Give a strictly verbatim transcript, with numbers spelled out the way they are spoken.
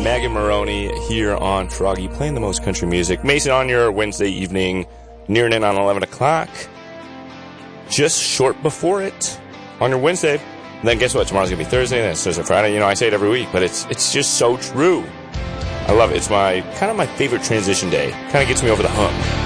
and Megan Maroney here on Froggy, playing the most country music. Mason, on your Wednesday evening, nearing in on eleven o'clock, just short before it on your Wednesday. And then guess what? Tomorrow's going to be Thursday, then it's Thursday, Friday. You know, I say it every week, but it's it's just so true. I love it. It's my kind of my favorite transition day. Kind of gets me over the hump.